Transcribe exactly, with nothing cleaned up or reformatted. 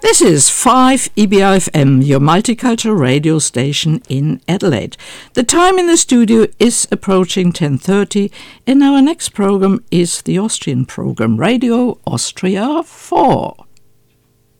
This is five E B I F M, your multicultural radio station in Adelaide. The time in the studio is approaching ten thirty, and our next program is the Austrian program, Radio Austria four.